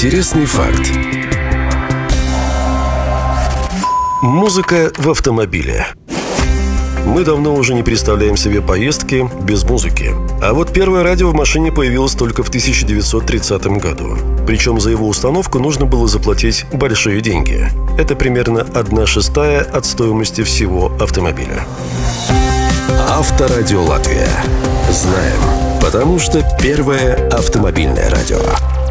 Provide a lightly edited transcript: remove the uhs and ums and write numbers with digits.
Интересный факт. Музыка в автомобиле. Мы давно уже не представляем себе поездки без музыки. А вот первое радио в машине появилось только в 1930 году. Причем за его установку нужно было заплатить большие деньги. Это примерно 1/6 от стоимости всего автомобиля. Авторадио Латвия. Знаем, потому что первое автомобильное радио.